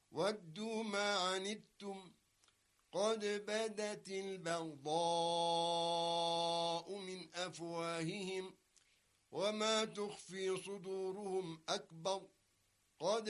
ودوا ما عنتم قد بدت البغضاء من أفواههم وما تخفي صدورهم أكبر قد